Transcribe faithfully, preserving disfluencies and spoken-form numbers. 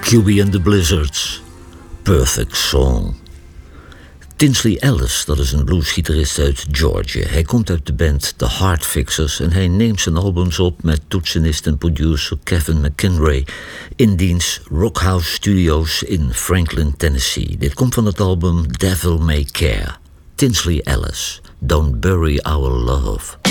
Q B and the Blizzards. Perfect Song. Tinsley Ellis, dat is een bluesgitarist uit Georgia. Hij komt uit de band The Heart Fixers en hij neemt zijn albums op met toetsenist en producer Kevin McInerney in diens Rockhouse Studios in Franklin, Tennessee. Dit komt van het album Devil May Care. Tinsley Ellis, Don't Bury Our Love.